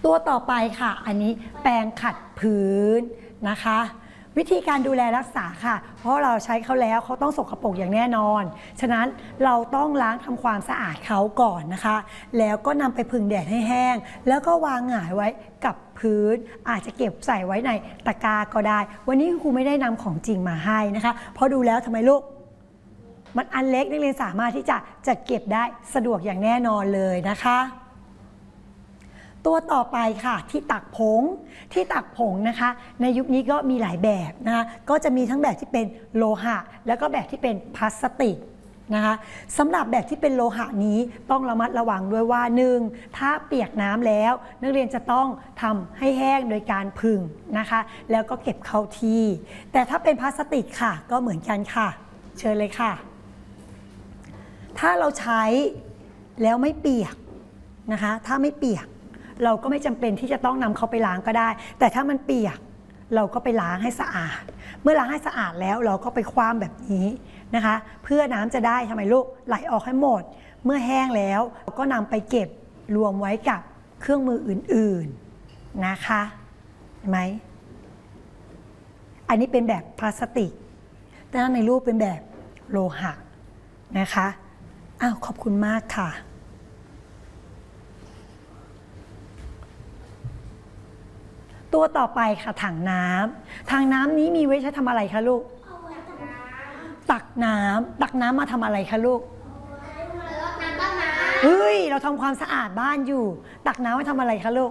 ตัวต่อไปค่ะอันนี้แปรงขัดพื้นนะคะวิธีการดูแลรักษาค่ะเพราะเราใช้เขาแล้วเขาต้องสกปรกอย่างแน่นอนฉะนั้นเราต้องล้างทำความสะอาดเขาก่อนนะคะแล้วก็นำไปผึ่งแดดให้แห้งแล้วก็วางหงายไว้กับพื้นอาจจะเก็บใส่ไว้ในตะกร้าก็ได้วันนี้ครูไม่ได้นำของจริงมาให้นะคะเพราะดูแล้วทำไมลูกมันอันเล็กนักเรียนสามารถที่จะจัดเก็บได้สะดวกอย่างแน่นอนเลยนะคะตัวต่อไปค่ะที่ตักผงนะคะในยุคนี้ก็มีหลายแบบนะคะก็จะมีทั้งแบบที่เป็นโลหะแล้วก็แบบที่เป็นพลาสติกนะคะสำหรับแบบที่เป็นโลหะนี้ต้องระมัดระวังด้วยว่า1ถ้าเปียกน้ำแล้วนักเรียนจะต้องทำให้แห้งโดยการผึ่งนะคะแล้วก็เก็บเข้าที่แต่ถ้าเป็นพลาสติกค่ะก็เหมือนกันค่ะเชิญเลยค่ะถ้าเราใช้แล้วไม่เปียกนะคะถ้าไม่เปียกเราก็ไม่จำเป็นที่จะต้องนำเขาไปล้างก็ได้แต่ถ้ามันเปียกเราก็ไปล้างให้สะอาดเมื่อล้างให้สะอาดแล้วเราก็ไปคว่ำแบบนี้นะคะเพื่อน้ำจะได้ทำไมลูกไหลออกให้หมดเมื่อแห้งแล้วเราก็นำไปเก็บรวมไว้กับเครื่องมืออื่นๆนะคะเห็นไหมอันนี้เป็นแบบพลาสติกแต่ในรูปเป็นแบบโลหะนะคะขอบคุณมากค่ะตัวต่อไปค่ะถังน้ำนี้มีไว้ใช้ทำอะไรคะลูกตักน้ำมาทำอะไรคะลูกเฮ้ยเราทำความสะอาดบ้านอยู่ตักน้ำไว้ทำอะไรคะลูก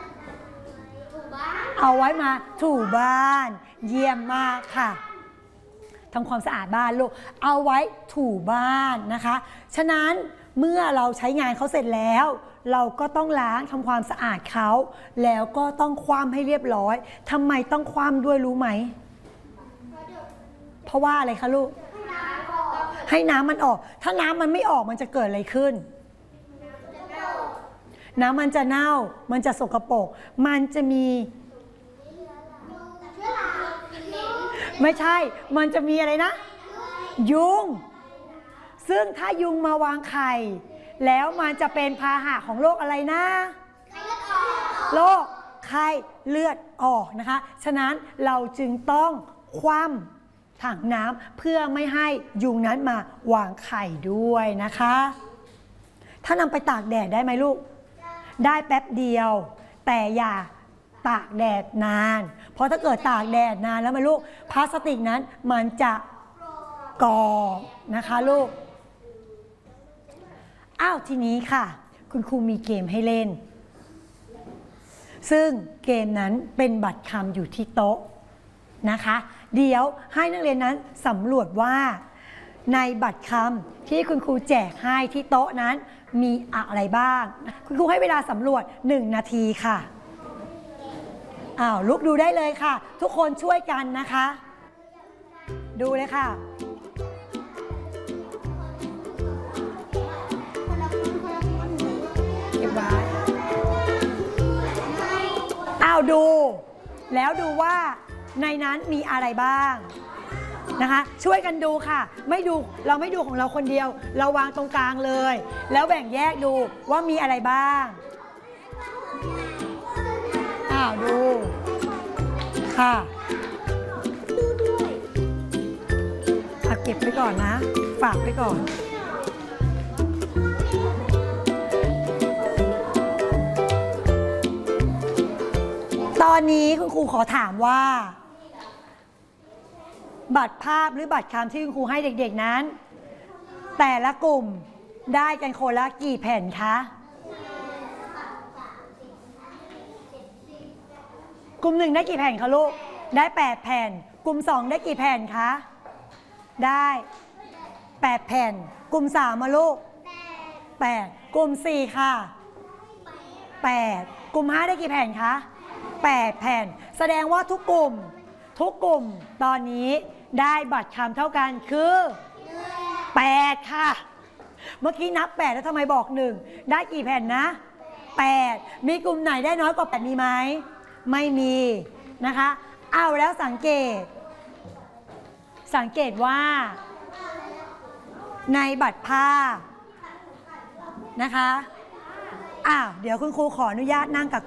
เอาไว้มาถูบ้านเยี่ยมมากค่ะทำความสะอาดบ้านลูกเอาไว้ถูบ้านนะคะฉะนั้นเมื่อเราใช้งานเขาเสร็จแล้วเราก็ต้องล้างทำความสะอาดเขาแล้วก็ต้องคว่ำให้เรียบร้อยทำไมต้องคว่ำด้วยรู้ไหมเพราะว่าอะไรคะลูกให้น้ำมันออกถ้าน้ำมันไม่ออกมันจะเกิดอะไรขึ้นน้ำมันจะเน่ามันจะสกปรกมันจะมีไม่ใช่มันจะมีอะไรนะยุงซึ่งถ้ายุงมาวางไข่แล้วมันจะเป็นพาหะของโรคอะไรนะโรคไข้เลือดออกนะคะฉะนั้นเราจึงต้องคว่ำถังน้ำเพื่อไม่ให้ยุงนั้นมาวางไข่ด้วยนะคะถ้านำไปตากแดดได้ไหมลูกได้แป๊บเดียวแต่อย่าตากแดดนานเพราะถ้าเกิดตากแดดนานแล้วลูกพลาสติกนั้นมันจะกรอบนะคะลูกทีนี้ค่ะคุณครูมีเกมให้เล่นซึ่งเกมนั้นเป็นบัตรคำอยู่ที่โต๊ะนะคะเดี๋ยวให้นักเรียนนั้นสำรวจว่าในบัตรคำที่คุณครูแจกให้ที่โต๊ะนั้นมีอะไรบ้างคุณครูให้เวลาสำรวจ1 นาทีค่ะลุกดูได้เลยค่ะทุกคนช่วยกันนะคะดูเลยค่ะดูแล้วดูว่าในนั้นมีอะไรบ้างนะคะช่วยกันดูค่ะเราไม่ดูของเราคนเดียวเราวางตรงกลางเลยแล้วแบ่งแยกดูว่ามีอะไรบ้างดูค่ะเก็บไว้ก่อนนะฝากไว้ก่อนตอนนี้คุณครูขอถามว่าบัตรภาพหรือบัตรคำที่คุณครูให้เด็กๆนั้นแต่ละกลุ่มได้กันคนละกี่แผ่นคะกลุ่ม1ได้กี่แผ่นคะลูกได้8 แผ่นกลุ่ม2ได้กี่แผ่นคะได้8 แผ่นกลุ่ม3มาลูก8กลุ่ม4ค่ะ8กลุ่ม5ได้กี่แผ่นคะ8 แผ่นแสดงว่าทุกกลุ่มตอนนี้ได้บัตรคำเท่ากันคือ8ค่ะเมื่อกี้นับ8แล้วทำไมบอก1ได้กี่แผ่นนะ8มีกลุ่มไหนได้น้อยกว่า8มีไหมไม่มีนะคะแล้วสังเกตว่าในบัตรภาพนะคะเดี๋ยวคุณครูขออนุญาตนั่งกับ